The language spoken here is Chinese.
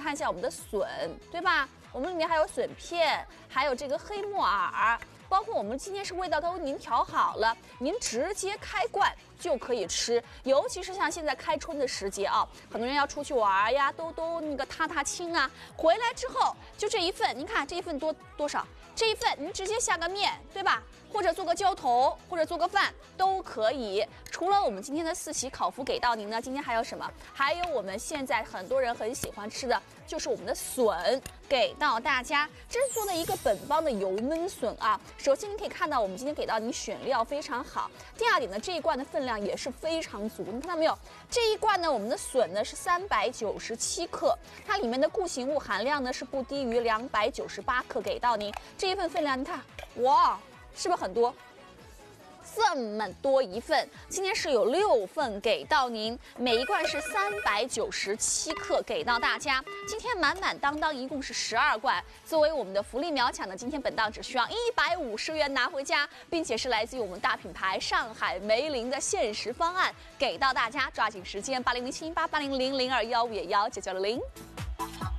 看一下我们的笋，对吧？我们里面还有笋片，还有这个黑木耳。包括我们今天是味道都为您调好了，您直接开罐就可以吃。尤其是像现在开春的时节啊，很多人要出去玩呀，都那个踏踏青啊，回来之后就这一份，您看这一份多少？这一份您直接下个面，对吧？或者做个浇头，或者做个饭都可以。除了我们今天的4喜烤麸给到您呢，今天还有什么？还有我们现在很多人很喜欢吃的就是我们的笋给到大家。这是做的一个本帮的油焖笋啊。首先你可以看到我们今天给到您选料非常好。第二点呢，这一罐的分量也是非常足，你看到没有？这一罐呢，我们的笋呢是397克，它里面的固形物含量呢是不低于298克给到您。这一份分量，你看，哇！是不是很多？这么多一份，今天是有6份给到您，每一罐是397克给到大家。今天满满当当一共是12罐，作为我们的福利秒抢呢，今天本档只需要150元拿回家，并且是来自于我们大品牌上海梅林的限时方案给到大家，抓紧时间8007088000215990。